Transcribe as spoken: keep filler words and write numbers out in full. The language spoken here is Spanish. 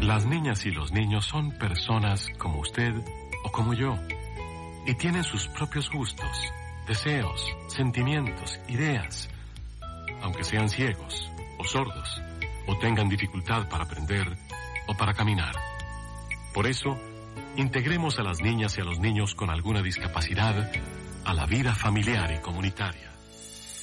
Las niñas y los niños son personas como usted o como yo, y tienen sus propios gustos, deseos, sentimientos, ideas, aunque sean ciegos o sordos, o tengan dificultad para aprender o para caminar. Por eso, integremos a las niñas y a los niños con alguna discapacidad a la vida familiar y comunitaria.